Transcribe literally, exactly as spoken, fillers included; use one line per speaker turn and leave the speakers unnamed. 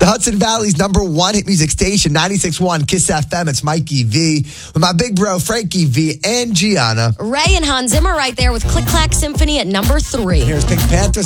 Hudson Valley's number one hit music station, ninety-six point one Kiss F M. It's Mikey V with my big bro, Frankie V and Gianna.
Ray and Hans Zimmer right there with Click Clack Symphony at number three.
Here's Pink Panthers.